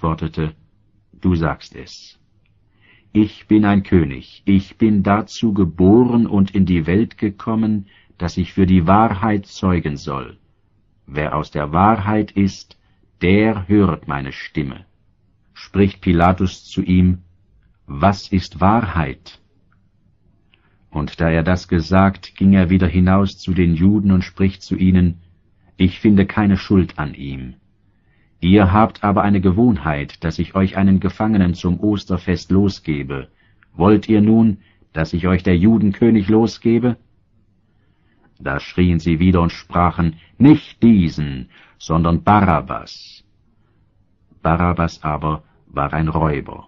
antwortete, »Du sagst es. Ich bin ein König, ich bin dazu geboren und in die Welt gekommen, dass ich für die Wahrheit zeugen soll. Wer aus der Wahrheit ist, der höret meine Stimme.« Spricht Pilatus zu ihm, »Was ist Wahrheit?« Und da er das gesagt, ging er wieder hinaus zu den Juden und spricht zu ihnen, »Ich finde keine Schuld an ihm. Ihr habt aber eine Gewohnheit, dass ich euch einen Gefangenen zum Osterfest losgebe. Wollt ihr nun, dass ich euch der Judenkönig losgebe?« Da schrien sie wieder und sprachen, »Nicht diesen, sondern Barabbas.« Barabbas aber war ein Räuber.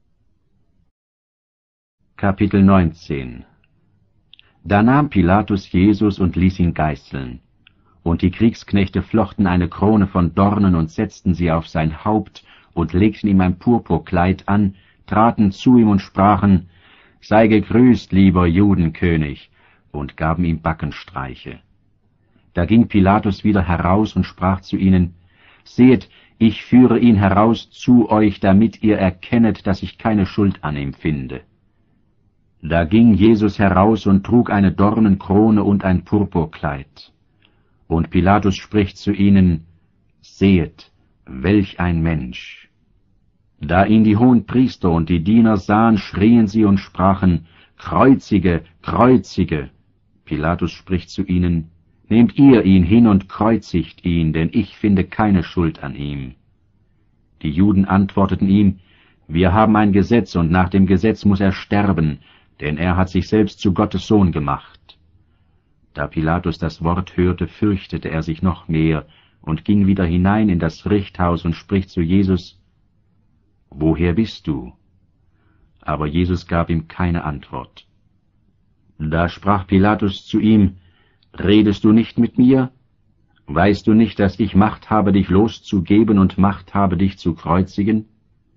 Kapitel 19. Da nahm Pilatus Jesus und ließ ihn geißeln. Und die Kriegsknechte flochten eine Krone von Dornen und setzten sie auf sein Haupt und legten ihm ein Purpurkleid an, traten zu ihm und sprachen, »Sei gegrüßt, lieber Judenkönig«, und gaben ihm Backenstreiche. Da ging Pilatus wieder heraus und sprach zu ihnen, »Seht, ich führe ihn heraus zu euch, damit ihr erkennet, dass ich keine Schuld an ihm finde.« Da ging Jesus heraus und trug eine Dornenkrone und ein Purpurkleid. Und Pilatus spricht zu ihnen, »Sehet, welch ein Mensch!« Da ihn die Hohenpriester und die Diener sahen, schrien sie und sprachen, »Kreuzige, kreuzige!« Pilatus spricht zu ihnen, »Nehmt ihr ihn hin und kreuzigt ihn, denn ich finde keine Schuld an ihm.« Die Juden antworteten ihm, »Wir haben ein Gesetz, und nach dem Gesetz muss er sterben, denn er hat sich selbst zu Gottes Sohn gemacht.« Da Pilatus das Wort hörte, fürchtete er sich noch mehr und ging wieder hinein in das Richthaus und spricht zu Jesus, »Woher bist du?« Aber Jesus gab ihm keine Antwort. Da sprach Pilatus zu ihm, »Redest du nicht mit mir? Weißt du nicht, dass ich Macht habe, dich loszugeben und Macht habe, dich zu kreuzigen?«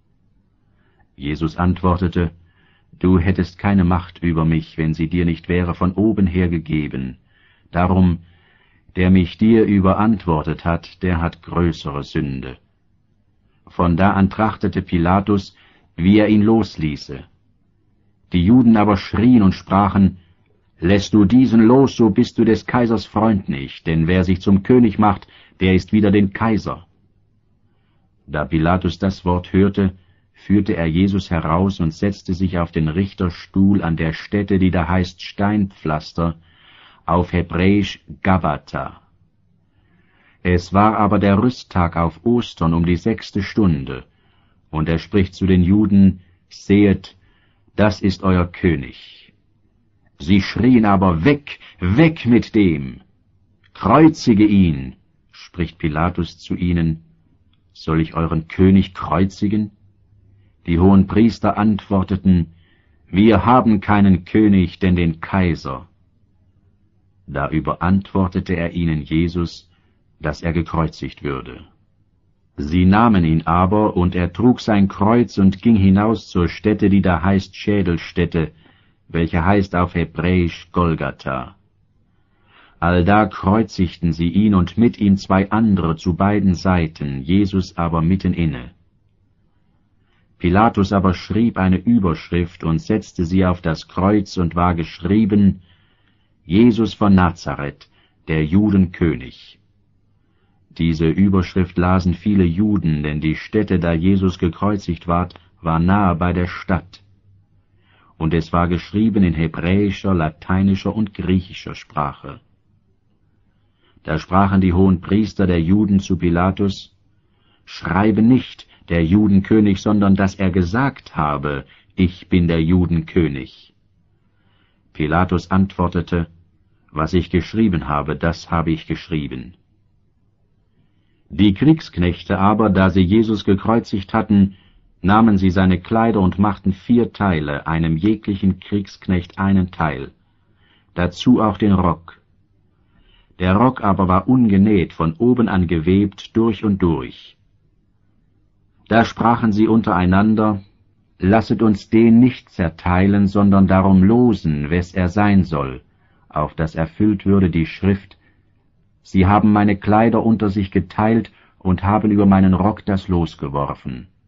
Jesus antwortete, »Du hättest keine Macht über mich, wenn sie dir nicht wäre von oben her gegeben. Darum, der mich dir überantwortet hat, der hat größere Sünde.« Von da an trachtete Pilatus, wie er ihn losließe. Die Juden aber schrien und sprachen, »Lässt du diesen los, so bist du des Kaisers Freund nicht, denn wer sich zum König macht, der ist wider den Kaiser.« Da Pilatus das Wort hörte, führte er Jesus heraus und setzte sich auf den Richterstuhl an der Stätte, die da heißt Steinpflaster, auf Hebräisch Gabbatha. Es war aber der Rüsttag auf Ostern um die 6. Stunde, und er spricht zu den Juden, »Sehet, das ist euer König.« Sie schrien aber, »Weg, weg mit dem! Kreuzige ihn!« Spricht Pilatus zu ihnen, »Soll ich euren König kreuzigen?« Die Hohenpriester antworteten, »Wir haben keinen König, denn den Kaiser.« Da überantwortete er ihnen Jesus, dass er gekreuzigt würde. Sie nahmen ihn aber, und er trug sein Kreuz und ging hinaus zur Stätte, die da heißt Schädelstätte, welche heißt auf Hebräisch Golgatha. Allda kreuzigten sie ihn und mit ihm 2 andere zu beiden Seiten, Jesus aber mitten inne. Pilatus aber schrieb eine Überschrift und setzte sie auf das Kreuz und war geschrieben, Jesus von Nazareth, der Judenkönig. Diese Überschrift lasen viele Juden, denn die Stätte, da Jesus gekreuzigt ward, war nahe bei der Stadt. Und es war geschrieben in hebräischer, lateinischer und griechischer Sprache. Da sprachen die Hohenpriester der Juden zu Pilatus, »Schreibe nicht der Judenkönig, sondern dass er gesagt habe, ich bin der Judenkönig.« Pilatus antwortete, »Was ich geschrieben habe, das habe ich geschrieben.« Die Kriegsknechte aber, da sie Jesus gekreuzigt hatten, nahmen sie seine Kleider und machten 4 Teile, einem jeglichen Kriegsknecht einen Teil, dazu auch den Rock. Der Rock aber war ungenäht, von oben an gewebt, durch und durch. Da sprachen sie untereinander, lasset uns den nicht zerteilen, sondern darum losen, wes er sein soll, auf das erfüllt würde die Schrift, sie haben meine Kleider unter sich geteilt und haben über meinen Rock das Los geworfen.